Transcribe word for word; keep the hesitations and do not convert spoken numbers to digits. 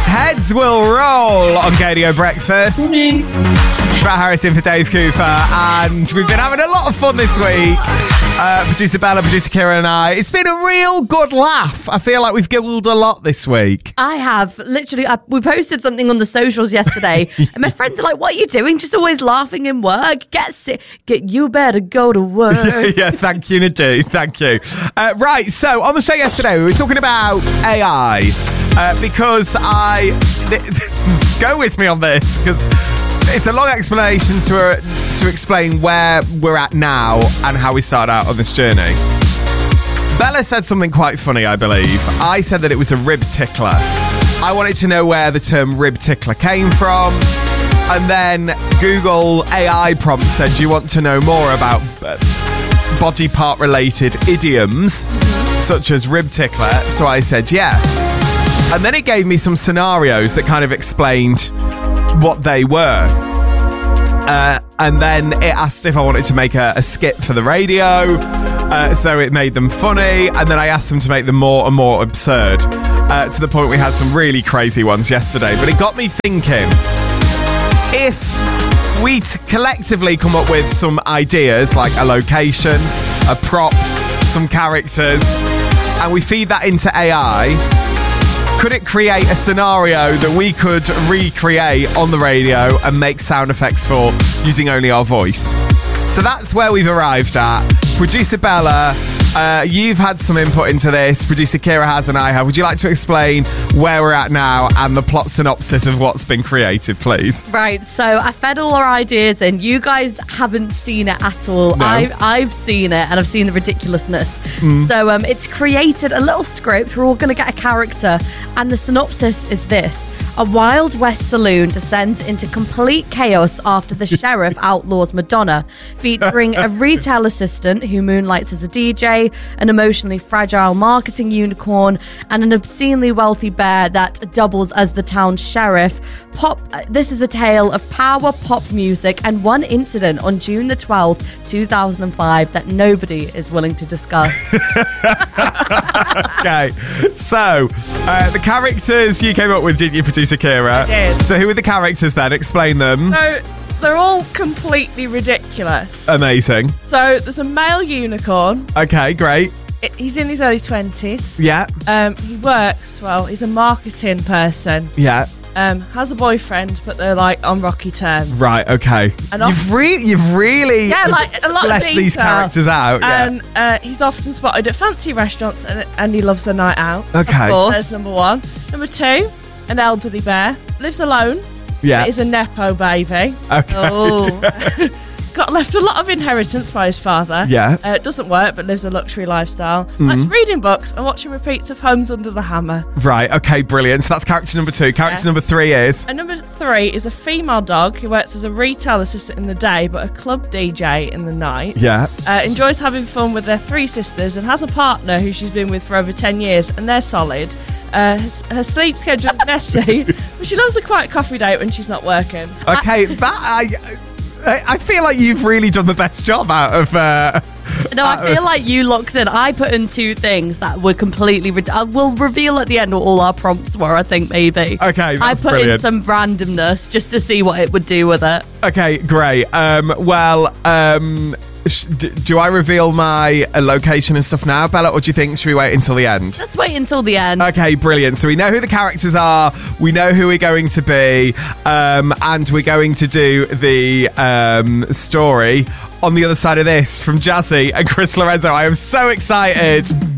Harris. Heads will roll on K D O Breakfast. Morning. Matt Harris in for Dave Cooper, and we've been having a lot of fun this week. Uh, producer Bella, producer Kira and I. It's been a real good laugh. I feel like we've giggled a lot this week. I have. Literally, I, we posted something on the socials yesterday, and my friends are like, what are you doing? Just always laughing in work. Get sick. Get, you better go to work. yeah, yeah, thank you, Nadine. Thank you. Uh, right, so on the show yesterday, we were talking about A I, uh, because I... go with me on this, because... it's a long explanation to uh, to explain where we're at now and how we started out on this journey. Bella said something quite funny, I believe. I said that it was a rib tickler. I wanted to know where the term rib tickler came from. And then Google A I prompt said, do you want to know more about uh, body part related idioms, mm-hmm. such as rib tickler? So I said yes. And then it gave me some scenarios that kind of explained what they were. Uh, and then it asked if I wanted to make a, a skit for the radio. Uh, so it made them funny. And then I asked them to make them more and more absurd. Uh, to the point we had some really crazy ones yesterday. But it got me thinking, if we t- collectively come up with some ideas, like a location, a prop, some characters, and we feed that into A I... could it create a scenario that we could recreate on the radio and make sound effects for using only our voice? So that's where we've arrived at. Producer Bella, uh, you've had some input into this. Producer Kira has and I have. Would you like to explain where we're at now and the plot synopsis of what's been created, please? Right, so I fed all our ideas in. You guys haven't seen it at all. No. I've, I've seen it, and I've seen the ridiculousness. Mm. So um, it's created a little script. We're all going to get a character, and the synopsis is this. A Wild West saloon descends into complete chaos after the sheriff outlaws Madonna, featuring a retail assistant who moonlights as a D J, an emotionally fragile marketing unicorn, and an obscenely wealthy bear that doubles as the town's sheriff. Pop. This is a tale of power pop music and one incident on June the twelfth, two thousand five that nobody is willing to discuss. Okay, so uh, the characters you came up with, didn't you, Producer Kira? I did. So who are the characters then? Explain them. So they're all completely ridiculous. Amazing. So there's a male unicorn. Okay, great. It, he's in his early twenties. Yeah. Um, he works, well, he's a marketing person. Yeah. Um, has a boyfriend, but they're like on rocky terms. Right, okay. And you've, re- you've really Yeah, like a lot of fleshed detail. these characters out. And uh, he's often spotted at fancy restaurants, and, and he loves a night out. Yeah. Okay. Of course. There's number one. Number two, an elderly bear. Lives alone. Yeah. Is a Nepo baby. Okay. Oh. Got left a lot of inheritance by his father. Yeah. Uh, doesn't work, but lives a luxury lifestyle. Mm-hmm. Likes reading books and watching repeats of Homes Under the Hammer. Right, okay, brilliant. So that's character number two. Character Yeah. number three is... And number three is a female dog who works as a retail assistant in the day, but a club D J in the night. Yeah. Uh, enjoys having fun with their three sisters and has a partner who she's been with for over ten years, and they're solid. Uh, her, her sleep schedule is messy, but she loves a quiet coffee date when she's not working. Okay, that... I, I feel like you've really done the best job out of... Uh, No, I feel like you locked in. I put in two things that were completely... Rid- I will reveal at the end what all our prompts were, I think, maybe. Okay, that's I put brilliant. in some randomness just to see what it would do with it. Okay, great. Um, well, um, sh- d- do I reveal my uh, location and stuff now, Bella, or do you think should we wait until the end? Let's wait until the end. Okay, brilliant. So we know who the characters are, we know who we're going to be, um, and we're going to do the um, story on the other side of this from Jazzy and Chris Lorenzo. I am so excited.